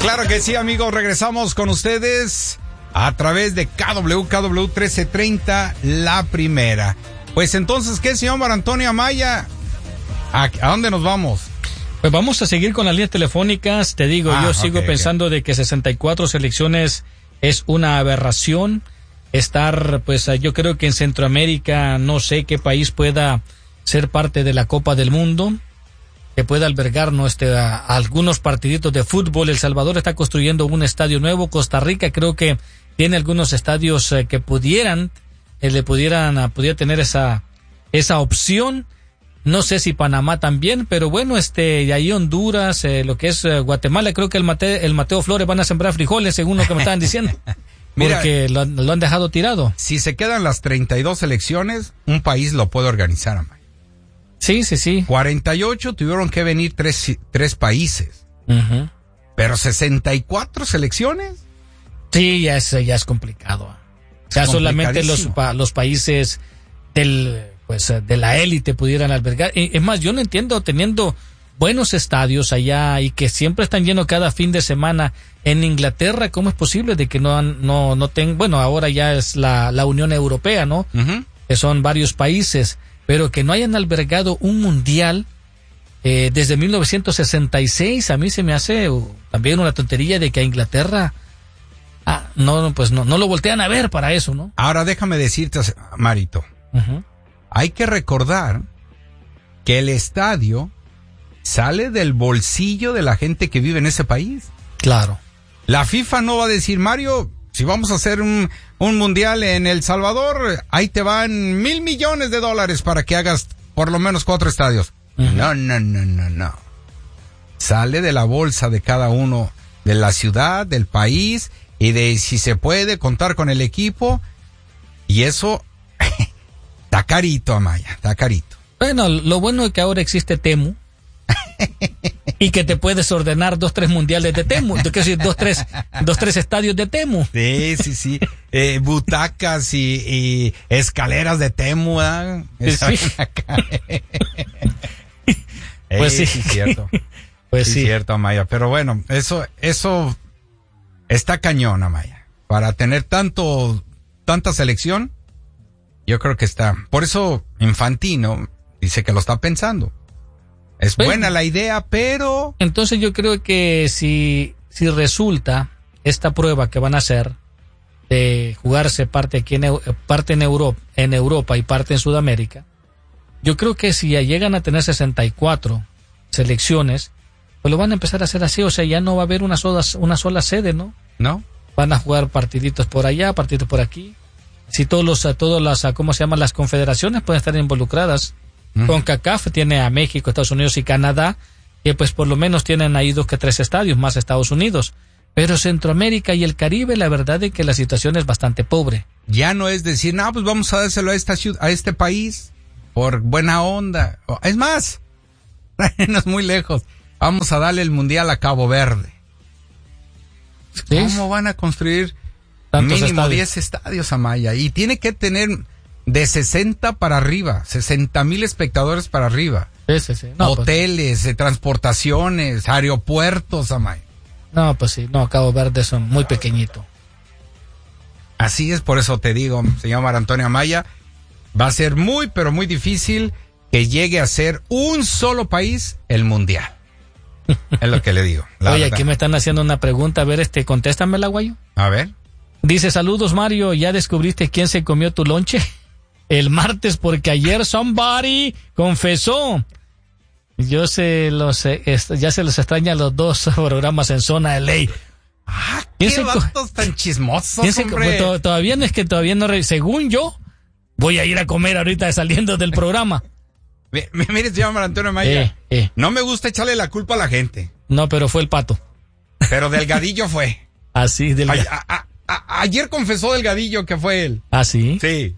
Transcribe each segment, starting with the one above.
Claro que sí, amigos, regresamos con ustedes a través de KW 1330, la primera. Pues entonces, ¿qué, señor Mar Antonio Amaya? ¿A dónde nos vamos? Pues vamos a seguir con las líneas telefónicas. Te digo, yo sigo pensando de que 64 selecciones es una aberración. Estar, pues yo creo que en Centroamérica, no sé qué país pueda ser parte de la Copa del Mundo, que pueda albergar algunos partiditos de fútbol. El Salvador está construyendo un estadio nuevo. Costa Rica creo que tiene algunos estadios que pudiera tener esa opción. No sé si Panamá también, pero bueno, y ahí Honduras, lo que es Guatemala, creo que el Mateo Flores van a sembrar frijoles, según lo que me estaban diciendo. Mira, porque lo han dejado tirado. Si se quedan las 32 selecciones, un país lo puede organizar, Amaya. Sí. 48 tuvieron que venir tres países. Uh-huh. Pero 64 selecciones. Sí, ya es complicado. O sea, solamente los países de la élite pudieran albergar. Es más, yo no entiendo, teniendo buenos estadios allá y que siempre están llenos cada fin de semana en Inglaterra, ¿cómo es posible de que no tengan? Bueno, ahora ya es la Unión Europea, ¿no? Uh-huh. Que son varios países, pero que no hayan albergado un mundial desde 1966, a mí se me hace también una tontería de que a Inglaterra no lo voltean a ver para eso, ¿no? Ahora déjame decirte, Marito, uh-huh, hay que recordar que el estadio sale del bolsillo de la gente que vive en ese país. Claro. La FIFA no va a decir, Mario, si vamos a hacer un mundial en El Salvador, ahí te van $1,000 millones para que hagas por lo menos 4 estadios. Uh-huh. No. Sale de la bolsa de cada uno, de la ciudad, del país, y de si se puede contar con el equipo. Y eso está carito, Amaya, está carito. Bueno, lo bueno es que ahora existe Temu. Y que te puedes ordenar 2-3 mundiales de Temu. Quiero decir, 2-3 estadios de Temu. Sí. Butacas y escaleras de Temu, ¿eh? Sí. Pues sí. Sí, cierto. Pues sí. Cierto, Amaya. Pero bueno, eso está cañón, Amaya. Para tener tanta selección, yo creo que está. Por eso Infantino dice que lo está pensando. Es buena la idea, pero... Entonces yo creo que si resulta esta prueba que van a hacer de jugarse parte en Europa y parte en Sudamérica, yo creo que si ya llegan a tener 64 selecciones, pues lo van a empezar a hacer así, o sea, ya no va a haber una sola sede, ¿no? ¿No? Van a jugar partiditos por allá, partiditos por aquí. Si todas las, ¿cómo se llaman? Las confederaciones pueden estar involucradas. CONCACAF tiene a México, Estados Unidos y Canadá, que pues por lo menos tienen ahí 2 que 3 estadios, más Estados Unidos. Pero Centroamérica y el Caribe, la verdad es que la situación es bastante pobre. Ya no es decir, no, pues vamos a dárselo a este país por buena onda. Es más, no es muy lejos. Vamos a darle el mundial a Cabo Verde. ¿Sí? ¿Cómo van a construir tantos mínimo estadios? 10 estadios, Amaya? Y tiene que tener de 60 para arriba, 60,000 espectadores para arriba. Sí. No, hoteles, transportaciones, aeropuertos, Amaya. No, pues sí, Cabo Verde son muy pequeñito. Así es, por eso te digo, señor Mar Antonio Amaya, va a ser muy, pero muy difícil que llegue a ser un solo país el mundial. Es lo que le digo. Oye, aquí me están haciendo una pregunta, a ver, contéstamela, guayo. A ver. Dice, saludos, Mario, ¿ya descubriste quién se comió tu lonche el martes? Porque ayer somebody confesó. Ya se los extraña los 2 programas en Zona de Ley. Qué vatos tan chismosos, hombre. Todavía no, según yo, voy a ir a comer ahorita saliendo del programa. Mire, señor Mar Antonio Amaya, no me gusta echarle la culpa a la gente. No, pero fue el Pato. Pero Delgadillo fue. Así, Delgadillo. Ayer confesó Delgadillo que fue él. ¿Ah, sí? Sí.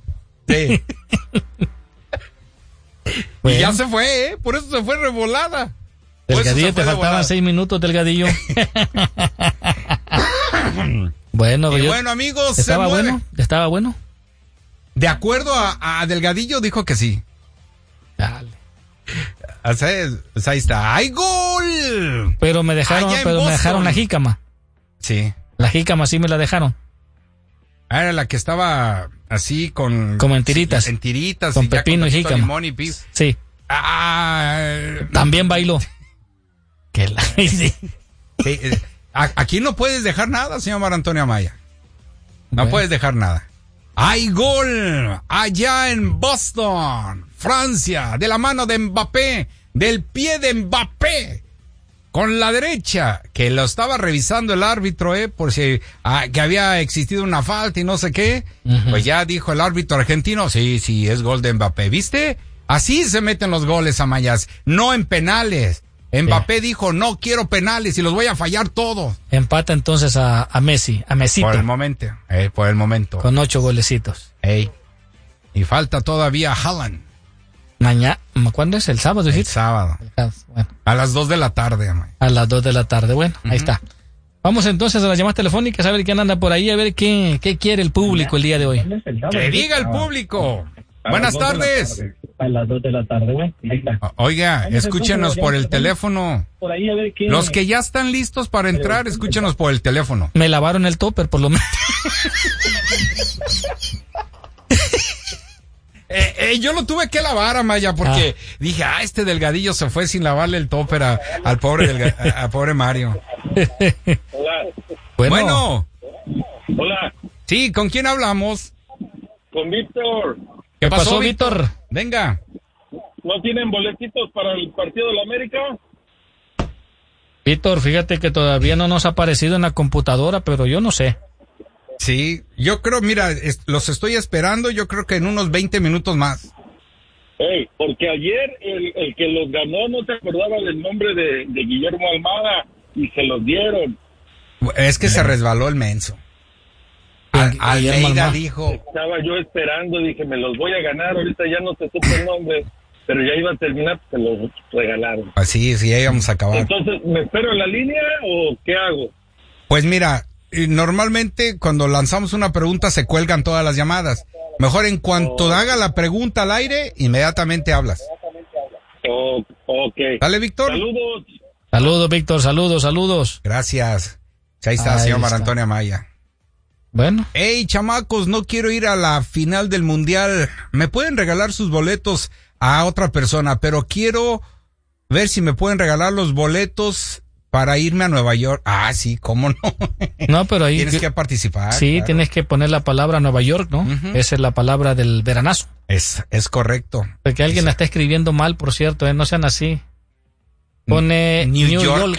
Bueno. Y ya se fue, por eso se fue revolada. Delgadillo, te faltaban 6 minutos, Delgadillo. Bueno, amigos, ¿estaba bueno? De acuerdo a Delgadillo, dijo que sí. Dale. Ahí está. ¡Hay gol! Pero me dejaron la jícama. Sí. La jícama sí me la dejaron. Era la que estaba así con... Como en tiritas. En tiritas. Con pepino y jícama. Limón y pis. Sí. También bailó. Que la... sí. Sí, aquí no puedes dejar nada, señor Mar Antonio Amaya. No puedes dejar nada. Hay gol allá en Boston, Francia, de la mano de Mbappé, del pie de Mbappé, con la derecha, que lo estaba revisando el árbitro, por si que había existido una falta y no sé qué. Uh-huh. Pues ya dijo el árbitro argentino, sí, es gol de Mbappé. ¿Viste? Así se meten los goles, Amayas, no en penales. Mbappé dijo, no quiero penales y los voy a fallar todos. Empata entonces a Messi, a Mesito. Por el momento. Con 8 golecitos. Y falta todavía Haaland. Mañana, ¿cuándo es? ¿El sábado? El sábado. Bueno. A las 2 de la tarde. A las 2 de la tarde, bueno, ahí está. Vamos entonces a las llamadas telefónicas a ver quién anda por ahí, a ver qué quiere el público el día de hoy. ¡Que diga el público! Buenas tardes. A las 2 de la tarde, güey. Ahí está. Oiga, escúchenos por el teléfono. Por ahí a ver quién... Los que ya están listos para entrar, escúchenos por el teléfono. Me lavaron el topper, por lo menos. Yo lo tuve que lavar, Amaya, porque dije, este delgadillo se fue sin lavarle el topper al pobre al pobre Mario. Hola. Bueno. Hola. Sí, ¿con quién hablamos? Con Víctor. ¿Qué pasó, Víctor? Venga. ¿No tienen boletitos para el partido de la América? Víctor, fíjate que todavía no nos ha aparecido en la computadora, pero yo no sé. Sí, yo creo, mira, los estoy esperando, yo creo que en unos 20 minutos más. Porque ayer el que los ganó no se acordaba del nombre de Guillermo Almada y se los dieron. Es que se resbaló el menso. Almeida dijo... Estaba yo esperando, dije, me los voy a ganar, ahorita ya no te supo el nombre, pero ya iba a terminar, se los regalaron. Así, sí, ya íbamos a acabar. Entonces, ¿me espero en la línea o qué hago? Pues mira, normalmente cuando lanzamos una pregunta se cuelgan todas las llamadas. Mejor en cuanto haga la pregunta al aire, inmediatamente hablas. Ok. Dale, Víctor. Saludos. Saludos, Víctor, saludos. Gracias. Ahí está, señor Mar Antonio Amaya. Bueno. Hey, chamacos, no quiero ir a la final del Mundial. Me pueden regalar sus boletos a otra persona, pero quiero ver si me pueden regalar los boletos para irme a Nueva York. Sí, cómo no. No, pero ahí... Tienes que participar. Sí, claro. Tienes que poner la palabra Nueva York, ¿no? Uh-huh. Esa es la palabra del veranazo. Es correcto. Porque alguien la está escribiendo mal, por cierto, no sean así. Pone New York.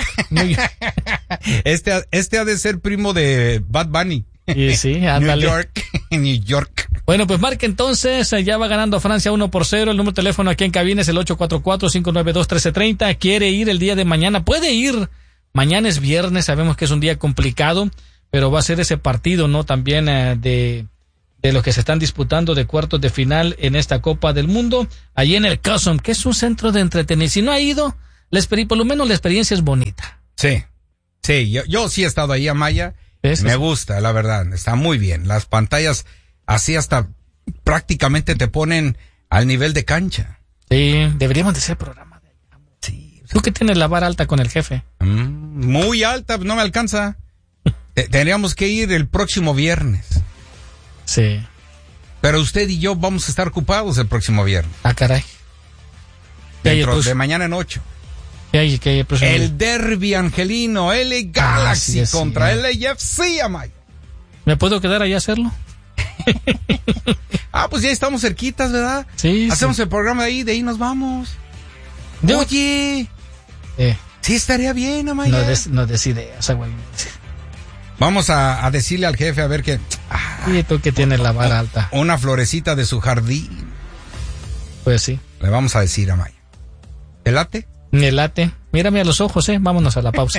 Este ha de ser primo de Bad Bunny. Y sí, ándale. New York. Bueno, pues marque entonces, ya va ganando Francia 1-0, el número de teléfono aquí en cabina es el 844-592-1330, quiere ir el día de mañana, puede ir, mañana es viernes, sabemos que es un día complicado, pero va a ser ese partido, ¿no? También de los que se están disputando de cuartos de final en esta Copa del Mundo, allí en el Cosm, que es un centro de entretenimiento, si no ha ido, por lo menos la experiencia es bonita. Sí, yo sí he estado ahí, Amaya. Me gusta, la verdad, está muy bien. Las pantallas así hasta prácticamente te ponen al nivel de cancha. Sí, deberíamos de hacer programa. Sí. ¿Tú que tienes la vara alta con el jefe? Muy alta, no me alcanza. Tendríamos que ir el próximo viernes. Sí. Pero usted y yo vamos a estar ocupados el próximo viernes. Caray. Dentro de mañana en 8. El derbi angelino, LA Galaxy contra LAFC, Amay. ¿Me puedo quedar allá a hacerlo? Pues ya estamos cerquitas, ¿verdad? Sí. Hacemos el programa de ahí nos vamos. Oye. Sí estaría bien, Amay. No des ideas, güey. Vamos a decirle al jefe a ver qué. Y tú que tienes la vara alta. Una florecita de su jardín. Pues sí. Le vamos a decir a Maya. ¿Te late? Me late. Mírame a los ojos, Vámonos a la pausa.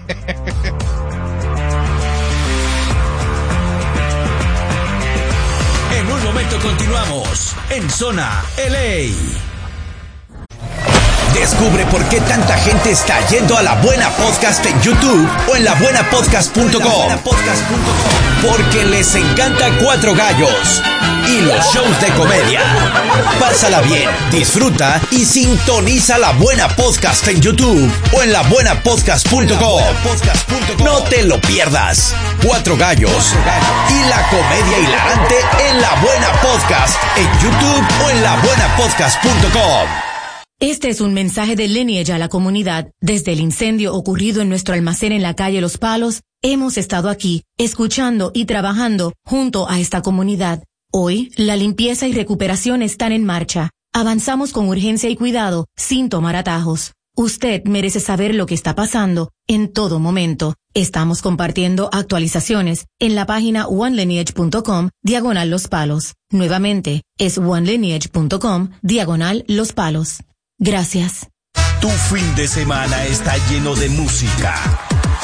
En un momento continuamos en Zona LA. Descubre por qué tanta gente está yendo a La Buena Podcast en YouTube o en labuenapodcast.com. Porque les encanta Cuatro Gallos y los shows de comedia. Pásala bien, disfruta y sintoniza La Buena Podcast en YouTube o en labuenapodcast.com. No te lo pierdas. Cuatro Gallos y la comedia hilarante en La Buena Podcast en YouTube o en labuenapodcast.com. Este es un mensaje de Lineage a la comunidad. Desde el incendio ocurrido en nuestro almacén en la calle Los Palos, hemos estado aquí, escuchando y trabajando junto a esta comunidad. Hoy, la limpieza y recuperación están en marcha. Avanzamos con urgencia y cuidado, sin tomar atajos. Usted merece saber lo que está pasando en todo momento. Estamos compartiendo actualizaciones en la página onelineage.com/Los Palos. Nuevamente, es onelineage.com/Los Palos. Gracias. Tu fin de semana está lleno de música,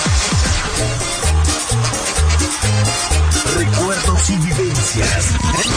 recuerdos y vivencias.